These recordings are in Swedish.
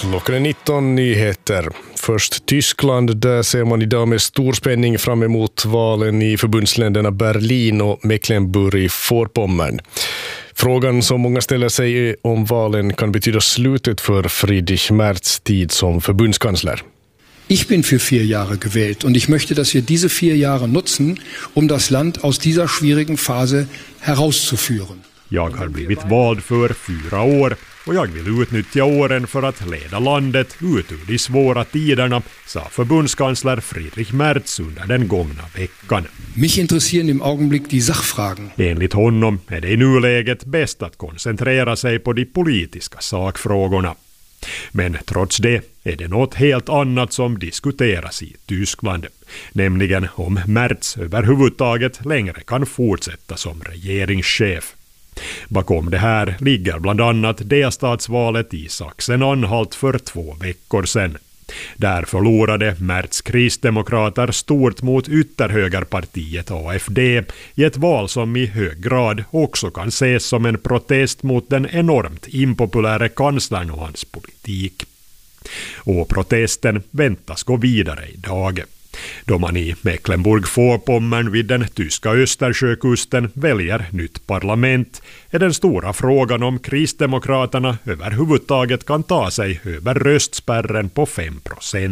Klockan är 19, nyheter. Först Tyskland, där ser man idag med stor spänning fram emot valen i förbundsländerna Berlin och Mecklenburg-Vorpommern. Frågan som många ställer sig är om valen kan betyda slutet för Friedrich Merz tid som förbundskansler. Ich bin für 4 Jahre gewählt und ich möchte, dass wir diese 4 Jahre nutzen, um das Land aus dieser schwierigen Phase herauszuführen. Jag har blivit vald för 4 år och jag vill utnyttja åren för att leda landet ut ur de svåra tiderna, sa förbundskansler Friedrich Merz under den gångna veckan. Mich interessieren im Augenblick die Sachfragen. Enligt honom är det i nuläget bäst att koncentrera sig på de politiska sakfrågorna. Men trots det är det något helt annat som diskuteras i Tyskland, nämligen om Merz överhuvudtaget längre kan fortsätta som regeringschef. Bakom det här ligger bland annat delstatsvalet i Sachsen-Anhalt för 2 veckor sedan. Där förlorade Merz kristdemokrater stort mot ytterhögerpartiet AfD i ett val som i hög grad också kan ses som en protest mot den enormt impopulära kanslern och hans politik. Och protesten väntas gå vidare idag. Då man i Mecklenburg-Vorpommern vid den tyska Östersjökusten väljer nytt parlament är den stora frågan om kristdemokraterna överhuvudtaget kan ta sig över röstspärren på 5%.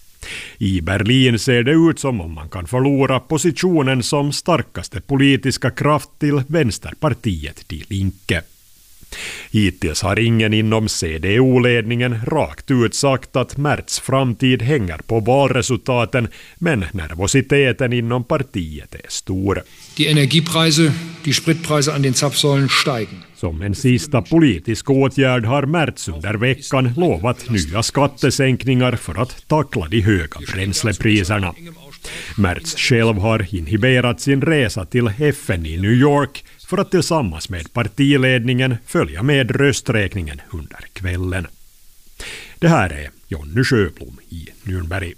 I Berlin ser det ut som om man kan förlora positionen som starkaste politiska kraft till vänsterpartiet Die Linke. Hittills har ingen inom CDU-ledningen rakt ut sagt att Merz framtid hänger på valresultaten, men nervositeten inom partiet är stor. Die Energiepreise, die Spritpreise an den Zapfsäulen steigen. Som en sista politisk åtgärd har Merz under veckan lovat nya skattesänkningar för att tackla de höga bränslepriserna. Merz själv har inhiberat sin resa till FN i New York för att tillsammans med partiledningen följa med rösträkningen under kvällen. Det här är Jonny Sjöblom i Nürnberg.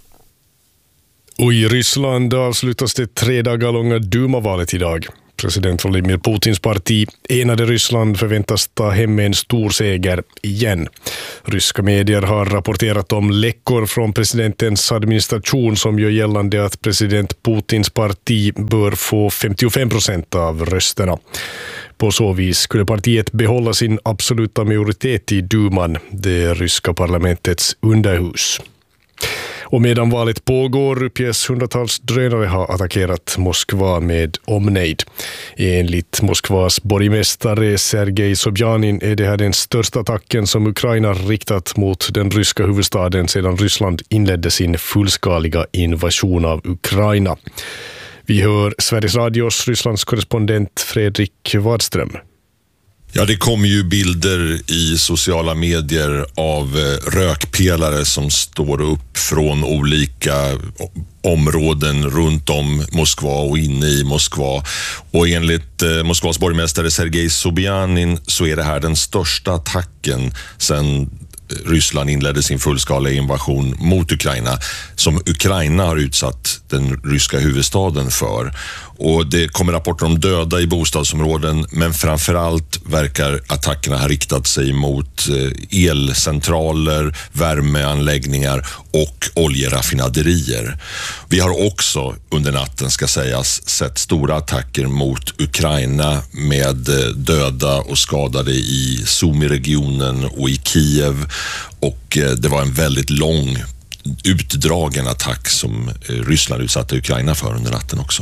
Och i Ryssland avslutas det 3 dagar långa Duma-valet idag. President Vladimir Putins parti Enade Ryssland förväntas ta hem en stor seger igen. Ryska medier har rapporterat om läckor från presidentens administration som gör gällande att president Putins parti bör få 55% av rösterna. På så vis skulle partiet behålla sin absoluta majoritet i Duman, det ryska parlamentets underhus. Och medan valet pågår uppges hundratals drönare ha attackerat Moskva med omnejd. Enligt Moskvas borgmästare Sergej Sobjanin är det här den största attacken som Ukraina riktat mot den ryska huvudstaden sedan Ryssland inledde sin fullskaliga invasion av Ukraina. Vi hör Sveriges Radios Rysslands korrespondent Fredrik Wadström. Ja, det kommer ju bilder i sociala medier av rökpelare som står upp från olika områden runt om Moskva och inne i Moskva. Och enligt Moskvas borgmästare Sergej Sobjanin så är det här den största attacken sedan Ryssland inledde sin fullskaliga invasion mot Ukraina som Ukraina har utsatt den ryska huvudstaden för. Och det kommer rapporter om döda i bostadsområden, men framförallt verkar attackerna ha riktat sig mot elcentraler, värmeanläggningar och oljeraffinaderier. Vi har också under natten, ska sägas, sett stora attacker mot Ukraina med döda och skadade i Sumy-regionen och i Kiev, och det var en väldigt lång utdragen attack som Ryssland utsatte Ukraina för under natten också.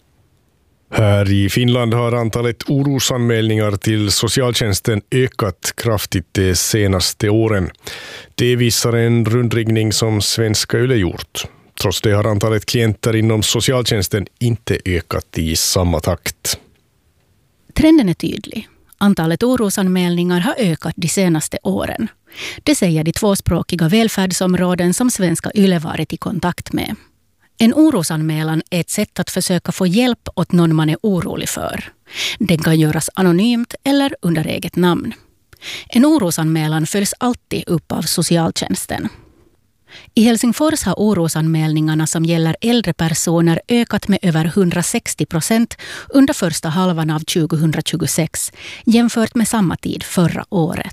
Här i Finland har antalet orosanmälningar till socialtjänsten ökat kraftigt de senaste åren. Det visar en rundringning som Svenska Yle gjort. Trots det har antalet klienter inom socialtjänsten inte ökat i samma takt. Trenden är tydlig. Antalet orosanmälningar har ökat de senaste åren. Det säger de tvåspråkiga välfärdsområden som Svenska Yle varit i kontakt med. En orosanmälan är ett sätt att försöka få hjälp åt någon man är orolig för. Den kan göras anonymt eller under eget namn. En orosanmälan följs alltid upp av socialtjänsten. I Helsingfors har orosanmälningarna som gäller äldre personer ökat med över 160% under första halvan av 2026 jämfört med samma tid förra året.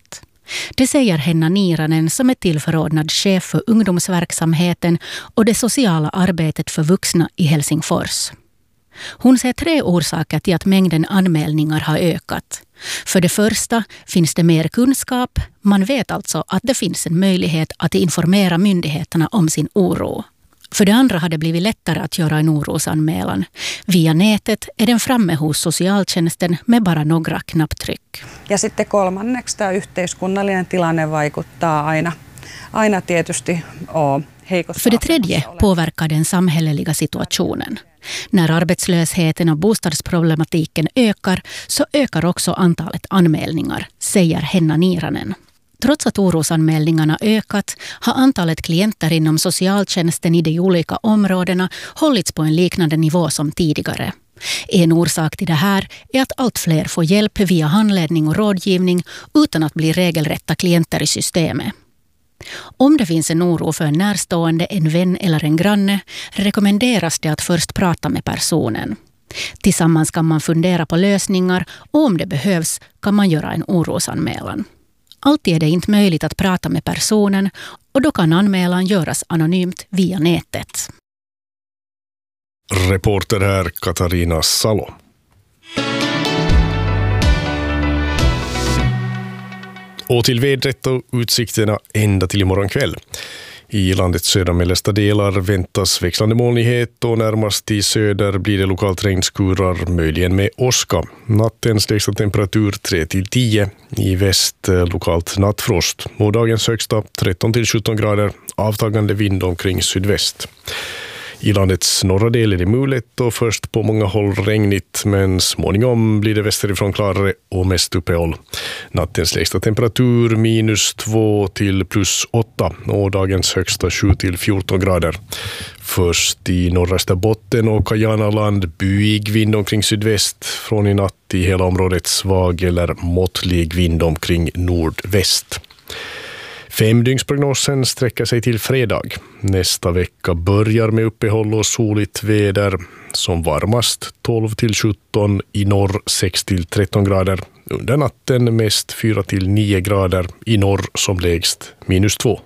Det säger Henna Niiranen som är tillförordnad chef för ungdomsverksamheten och det sociala arbetet för vuxna i Helsingfors. Hon ser 3 orsaker till att mängden anmälningar har ökat. För det första finns det mer kunskap. Man vet alltså att det finns en möjlighet att informera myndigheterna om sin oro. För det andra har det blivit lättare att göra en orosanmälan. Via nätet är den framme hos socialtjänsten med bara några knapptryck. Ja sitten kolmanneksi tämä yhteiskunnallinen tilanne vaikuttaa aina tietysti heikosta. För det tredje påverkar den samhälleliga situationen. När arbetslösheten och bostadsproblematiken ökar så ökar också antalet anmälningar, säger Henna Niiranen. Trots att orosanmälningarna ökat har antalet klienter inom socialtjänsten i de olika områdena hållits på en liknande nivå som tidigare. En orsak till det här är att allt fler får hjälp via handledning och rådgivning utan att bli regelrätta klienter i systemet. Om det finns en oro för en närstående, en vän eller en granne rekommenderas det att först prata med personen. Tillsammans kan man fundera på lösningar och om det behövs kan man göra en orosanmälan. Alltid är det inte möjligt att prata med personen och då kan anmälan göras anonymt via nätet. Reporter här Katarina Salo. Och till vädret och utsikterna ända till imorgon kväll. I landets södra mellersta delar väntas växlande molnighet och närmast i söder blir det lokalt regnskurar, möjligen med åska. Nattens lägsta temperatur 3-10, i väst lokalt nattfrost. Och dagens högsta 13-17 grader, avtagande vind omkring sydväst. I landets norra del är det mulet och först på många håll regnigt, men småningom blir det västerifrån klarare och mest uppehåll. Nattens lägsta temperatur -2 till +8 och dagens högsta 7-14 grader. Först i norra Österbotten och Kajanaland byig vind omkring sydväst, från i natt i hela området svag eller måttlig vind omkring nordväst. 5-dygnsprognosen sträcker sig till fredag. Nästa vecka börjar med uppehåll och soligt väder. Som varmast 12-17, i norr 6-13 grader. Under natten mest 4-9 grader, i norr som lägst -2.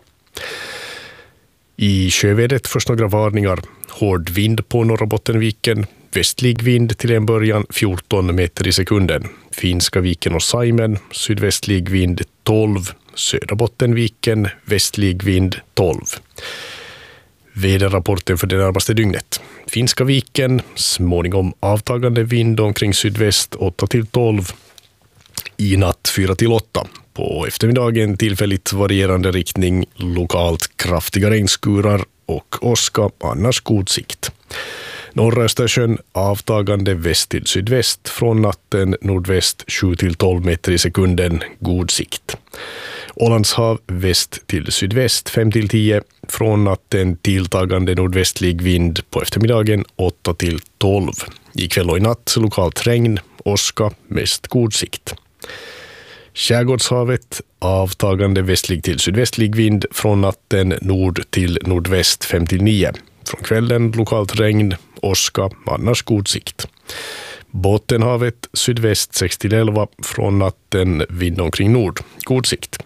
I sjövädret först några varningar. Hård vind på norra Bottenviken. Västlig vind till en början 14 meter i sekunden. Finska viken och Saimen, sydvästlig vind 12. Södra Bottenviken, västlig vind 12. Väderrapporten för det närmaste dygnet. Finska viken, småningom avtagande vind omkring sydväst 8-12. I natt 4-8. På eftermiddagen tillfälligt varierande riktning, lokalt kraftiga regnskurar och åska, annars god sikt. Norra Östersjön avtagande väst till sydväst, från natten nordväst 7-12 meter i sekunden, god sikt. Ålandshav väst till sydväst 5-10, från natten tilltagande nordvästlig vind, på eftermiddagen 8-12. I kväll och i natt lokalt regn, åska, mest god sikt. Skärgårdshavet avtagande västlig till sydvästlig vind, från natten nord till nordväst 5-9. Från kvällen lokalt regn, åska, annars god sikt. Bottenhavet sydväst 6-11, från natten vind omkring nord, god sikt.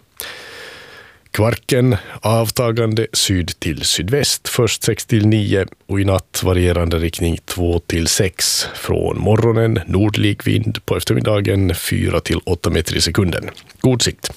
Kvarken avtagande syd till sydväst, först 6-9 och i natt varierande riktning 2-6. Från morgonen nordlig vind, på eftermiddagen 4-8 meter i sekunden, god sikt.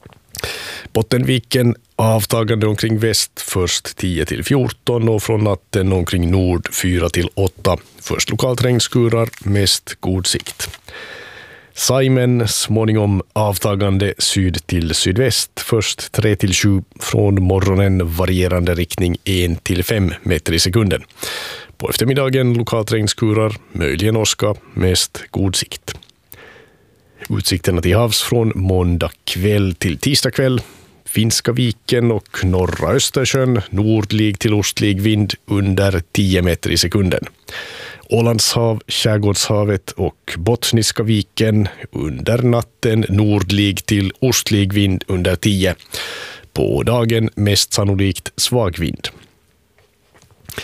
Bottenviken avtagande omkring väst, först 10-14 och från natten omkring nord 4-8. Först lokalt regnskurar, mest god sikt. Saimen småningom avtagande syd till sydväst, först 3-7, från morgonen varierande riktning 1-5 meter i sekunden. På eftermiddagen lokalt regnskurar, möjligen åska, mest god sikt. Utsikterna till havs från måndag kväll till tisdag kväll. Finska viken och norra Östersjön, nordlig till ostlig vind under 10 meter i sekunden. Ålandshav, Skärgårdshavet och Bottniska viken under natten nordlig till ostlig vind under 10. På dagen mest sannolikt svag vind.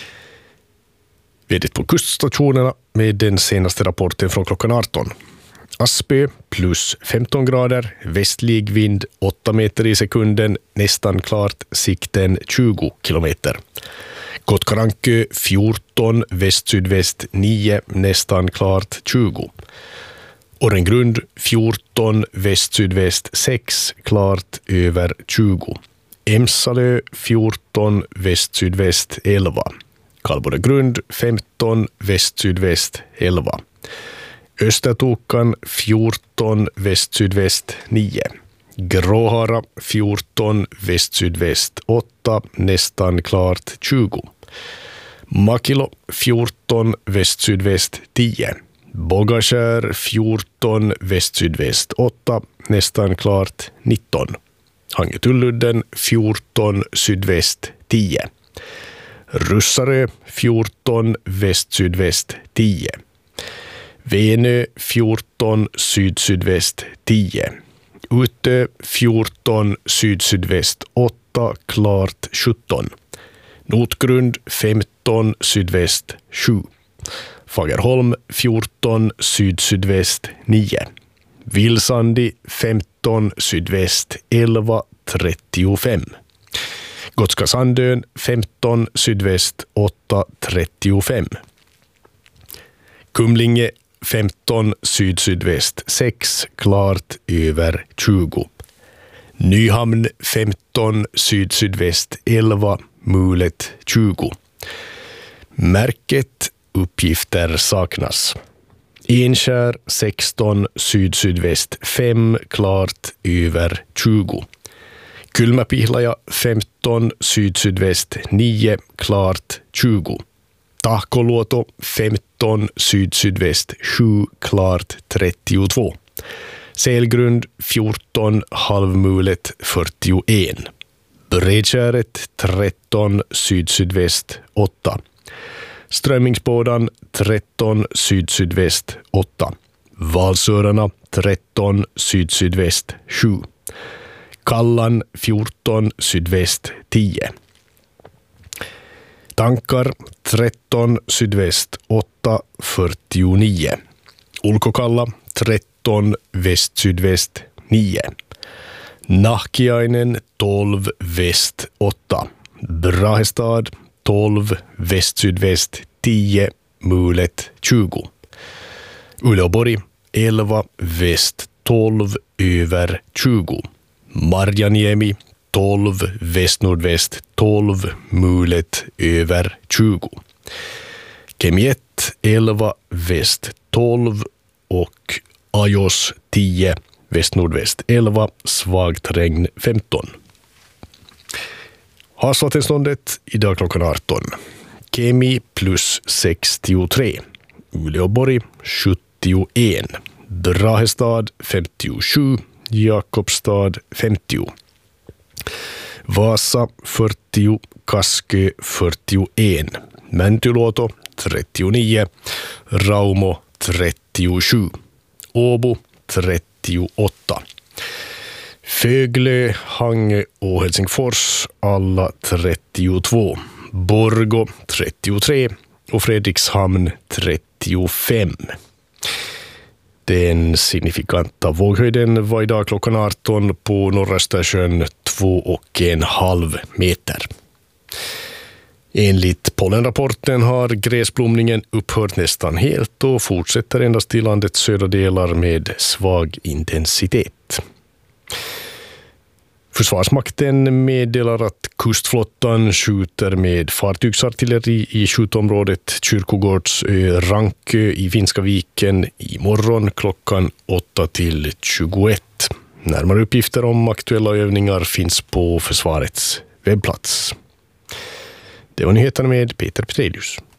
Vädret på kuststationerna med den senaste rapporten från klockan 18. Aspö plus 15 grader, västlig vind 8 meter i sekunden, nästan klart, sikten 20 kilometer. Kotkarankö 14, väst-sydväst 9, nästan klart 20. Årengrund 14, väst-sydväst 6, klart över 20. Emsalö 14, väst-sydväst 11. Kalboregrund 15, väst-sydväst 11. Östertokan 14, väst-sydväst 9. Gråhara 14, väst-sydväst 8, nästan klart 20. Makilo 14, väst-sydväst 10. Bogaskär 14, väst-sydväst 8, nästan klart 19. Hangetulludden 14, sydväst 10. Russarö 14, väst-sydväst 10. Venö 14, syd-sydväst 10. Utö 14, syd-sydväst 8, klart 17. Notgrund 15, sydväst 7. Fagerholm 14, syd-sydväst 9. Vilsandi 15, sydväst 11, 35. Gotska Sandön 15, sydväst 8, 35. Kumlinge 15, syd-sydväst 6, klart över 20. Nyhamn 15, syd-sydväst 11, mulet 20. Märket uppgifter saknas. Enskär 16, syd-sydväst 5, klart över 20. Kylmäpihlaja 15, syd-sydväst 9, klart 20. Tahkoluoto 15, syd-sydväst 7, klart 32. Sälgrund 14, halvmulet 41. Bredskäret 13, syd-sydväst 8. Strömmingsbådan 13, syd-sydväst 8. Valsörarna 13, syd-sydväst 7. Kallan 14, sydväst 10. Tankar 13, sydväst 8, 49. Ulkokalla 13, väst-sydväst 9. Nahkiainen 12, väst 8. Brahestad 12, väst-sydväst 10, mulet 20. Uleåborg 11, väst 12, över 20. Marjaniemi 12, väst-nordväst 12, mulet över 20. Kemiett 11, väst 12 och Ajos 10, väst-nordväst 11, svagt regn 15. Havsvattenståndet idag klockan 18. Kemi plus 63. Uleåborg 71. Brahestad 57. Jakobstad 50. Vasa 40. Kaskö 41. Mäntyluoto 39. Raumo 37. Åbo 38. Föglö, Hangö och Helsingfors alla 32. Borgå 33 och Fredrikshamn 35. Den signifikanta våghöjden var idag klockan 18 på norra Östersjön 2,5 meter. Enligt pollenrapporten har gräsblomningen upphört nästan helt och fortsätter endast till landets södra delar med svag intensitet. Försvarsmakten meddelar att kustflottan skjuter med fartygsartilleri i skjutområdet Kyrkogårdsö Rankö i Finska viken imorgon klockan 8 till 21. Närmare uppgifter om aktuella övningar finns på försvarets webbplats. Det var nyheterna med Peter Petrelius.